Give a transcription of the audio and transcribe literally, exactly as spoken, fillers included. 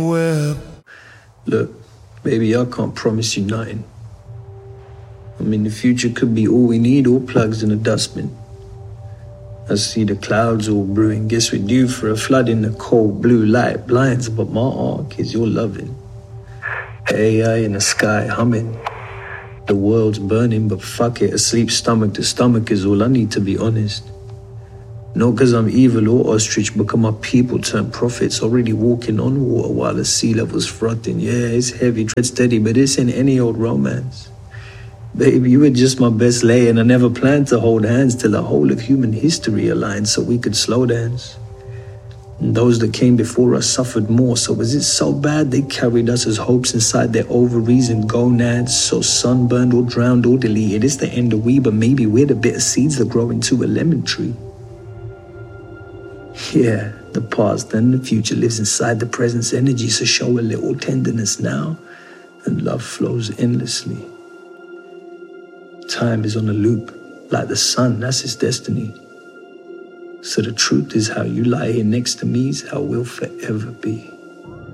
Well, look, baby, I can't promise you nothing. I mean, the future could be all we need, all plugs in a dustbin. I see the clouds all brewing. Guess we're due for a flood in the cold blue light blinds, but my arc is your loving. A I in the sky humming. The world's burning, but fuck it, asleep stomach to stomach is all I need, to be honest. Not cause I'm evil or ostrich, but cause my people turn prophets, already walking on water while the sea level's frothing. Yeah, it's heavy, tread steady, but this ain't any old romance. Baby, you were just my best lay, and I never planned to hold hands till the whole of human history aligned so we could slow dance. And those that came before us suffered more, so was it so bad they carried us as hopes inside their ovaries and gonads, so sunburned or drowned or deleted? It's the end of we, but maybe we're the bitter seeds that grow into a lemon tree. Yeah, the past and the future lives inside the present's energy, so show a little tenderness now, and love flows endlessly. Time is on a loop, like the sun, that's its destiny. So the truth is, how you lie here next to me is how we'll forever be.